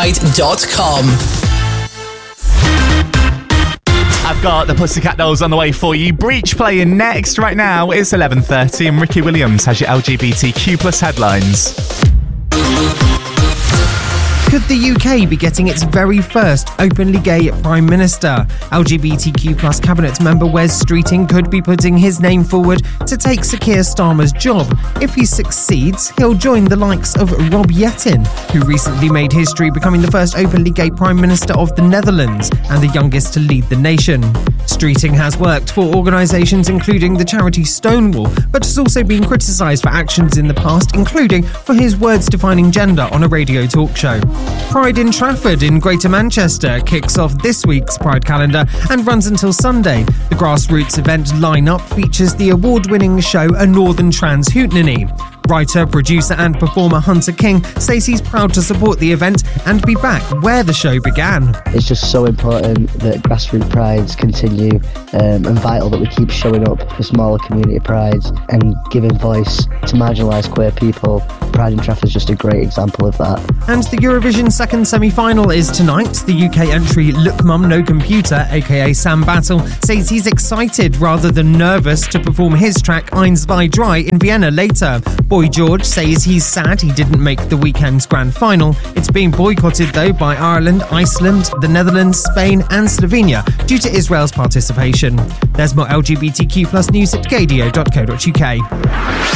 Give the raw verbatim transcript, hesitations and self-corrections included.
side dot com. I've got the Pussycat Dolls on the way for you. Breach playing next. Right now it's eleven thirty and Ricky Williams has your L G B T Q plus headlines. Could the U K be getting its very first openly gay Prime Minister? L G B T Q plus Cabinet member Wes Streeting could be putting his name forward to take Sir Keir Starmer's job. If he succeeds, he'll join the likes of Rob Yettin, who recently made history becoming the first openly gay Prime Minister of the Netherlands and the youngest to lead the nation. Streeting has worked for organisations including the charity Stonewall, but has also been criticised for actions in the past, including for his words-defining gender on a radio talk show. Pride in Trafford in Greater Manchester kicks off this week's Pride calendar and runs until Sunday. The grassroots event lineup features the award-winning show A Northern Trans Hootenanny. Writer, producer and performer Hunter King says he's proud to support the event and be back where the show began. It's just so important that grassroots prides continue um, and vital that we keep showing up for smaller community prides and giving voice to marginalised queer people. Pride in Trafford is just a great example of that. And the Eurovision second semi-final is tonight. The U K entry Look Mum No Computer, aka Sam Battle, says he's excited rather than nervous to perform his track Eins Zwei Drei in Vienna later. Boy George says he's sad he didn't make the weekend's grand final. It's being boycotted though by Ireland, Iceland, the Netherlands, Spain and Slovenia due to Israel's participation. There's more L G B T Q plus news at gadio dot co dot uk.